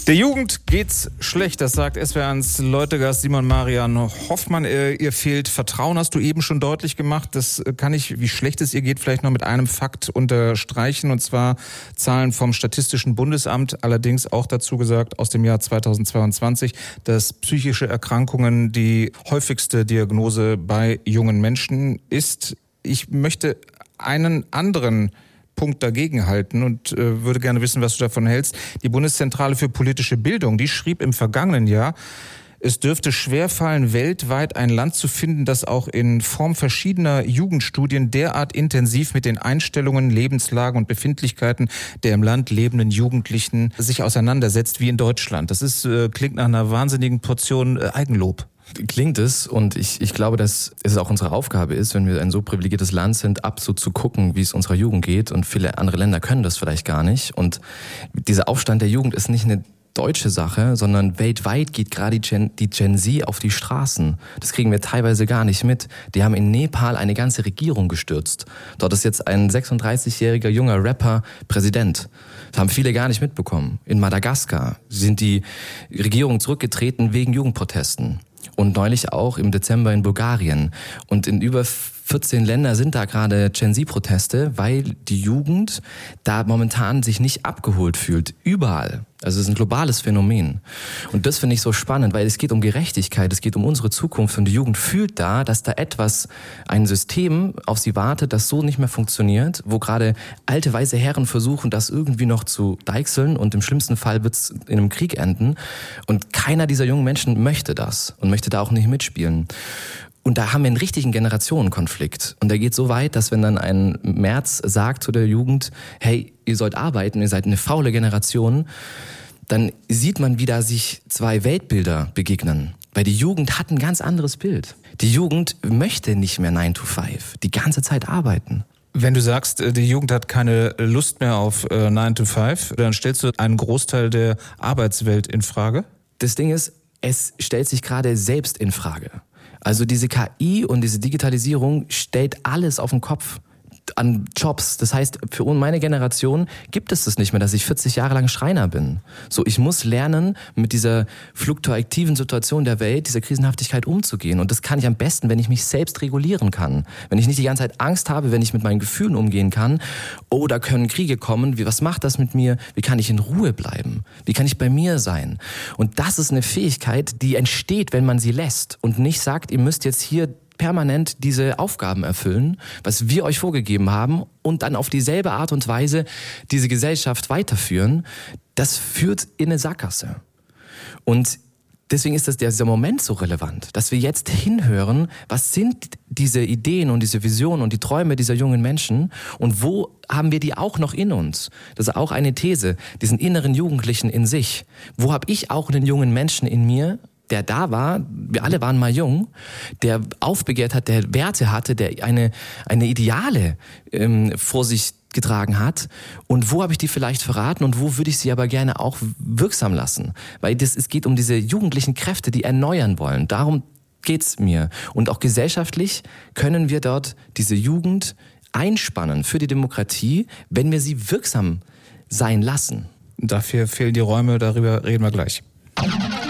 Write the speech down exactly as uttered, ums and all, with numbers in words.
Der Jugend geht's schlecht, das sagt S W R eins Leutegast Simon Marian Hoffmann. Ihr fehlt Vertrauen, hast du eben schon deutlich gemacht. Das kann ich, wie schlecht es ihr geht, vielleicht noch mit einem Fakt unterstreichen. Und zwar Zahlen vom Statistischen Bundesamt, allerdings auch dazu gesagt aus dem Jahr zweitausendzweiundzwanzig, dass psychische Erkrankungen die häufigste Diagnose bei jungen Menschen ist. Ich möchte einen anderen Punkt dagegen halten und äh, würde gerne wissen, was du davon hältst. Die Bundeszentrale für politische Bildung, die schrieb im vergangenen Jahr, es dürfte schwerfallen, weltweit ein Land zu finden, das auch in Form verschiedener Jugendstudien derart intensiv mit den Einstellungen, Lebenslagen und Befindlichkeiten der im Land lebenden Jugendlichen sich auseinandersetzt wie in Deutschland. Das ist, äh, klingt nach einer wahnsinnigen Portion äh, Eigenlob. Klingt es, und ich, ich glaube, dass es auch unsere Aufgabe ist, wenn wir ein so privilegiertes Land sind, ab so zu gucken, wie es unserer Jugend geht, und viele andere Länder können das vielleicht gar nicht. Und dieser Aufstand der Jugend ist nicht eine deutsche Sache, sondern weltweit geht gerade die Gen, die Gen Z auf die Straßen. Das kriegen wir teilweise gar nicht mit. Die haben in Nepal eine ganze Regierung gestürzt. Dort ist jetzt ein sechsunddreißigjähriger junger Rapper Präsident. Das haben viele gar nicht mitbekommen. In Madagaskar sind die Regierungen zurückgetreten wegen Jugendprotesten. Und neulich auch im Dezember in Bulgarien. Und in über vierzehn Ländern sind da gerade Gen Z-Proteste, weil die Jugend da momentan sich nicht abgeholt fühlt. Überall. Also es ist ein globales Phänomen. Und das finde ich so spannend, weil es geht um Gerechtigkeit, es geht um unsere Zukunft. Und die Jugend fühlt da, dass da etwas, ein System auf sie wartet, das so nicht mehr funktioniert, wo gerade alte weiße Herren versuchen, das irgendwie noch zu deichseln, und im schlimmsten Fall wird es in einem Krieg enden. Und keiner dieser jungen Menschen möchte das und möchte da auch nicht mitspielen. Und da haben wir einen richtigen Generationenkonflikt. Und der geht so weit, dass wenn dann ein Merz sagt zu der Jugend, hey, ihr sollt arbeiten, ihr seid eine faule Generation, dann sieht man, wie da sich zwei Weltbilder begegnen. Weil die Jugend hat ein ganz anderes Bild. Die Jugend möchte nicht mehr nine to five, die ganze Zeit arbeiten. Wenn du sagst, die Jugend hat keine Lust mehr auf nine to five, dann stellst du einen Großteil der Arbeitswelt in Frage? Das Ding ist, es stellt sich gerade selbst in Frage. Also diese K I und diese Digitalisierung stellt alles auf den Kopf an Jobs. Das heißt, für meine Generation gibt es das nicht mehr, dass ich vierzig Jahre lang Schreiner bin. So, ich muss lernen, mit dieser fluktuativen Situation der Welt, dieser Krisenhaftigkeit umzugehen. Und das kann ich am besten, wenn ich mich selbst regulieren kann. Wenn ich nicht die ganze Zeit Angst habe, wenn ich mit meinen Gefühlen umgehen kann. Oh, da können Kriege kommen. Wie, was macht das mit mir? Wie kann ich in Ruhe bleiben? Wie kann ich bei mir sein? Und das ist eine Fähigkeit, die entsteht, wenn man sie lässt und nicht sagt, ihr müsst jetzt hier permanent diese Aufgaben erfüllen, was wir euch vorgegeben haben, und dann auf dieselbe Art und Weise diese Gesellschaft weiterführen. Das führt in eine Sackgasse. Und deswegen ist das dieser Moment so relevant, dass wir jetzt hinhören, was sind diese Ideen und diese Visionen und die Träume dieser jungen Menschen und wo haben wir die auch noch in uns? Das ist auch eine These, diesen inneren Jugendlichen in sich. Wo habe ich auch einen jungen Menschen in mir, der da war, wir alle waren mal jung, der aufbegehrt hat, der Werte hatte, der eine, eine Ideale ähm, vor sich getragen hat, und wo habe ich die vielleicht verraten und wo würde ich sie aber gerne auch wirksam lassen? Weil das, es geht um diese jugendlichen Kräfte, die erneuern wollen. Darum geht's mir. Und auch gesellschaftlich können wir dort diese Jugend einspannen für die Demokratie, wenn wir sie wirksam sein lassen. Dafür fehlen die Räume, darüber reden wir gleich.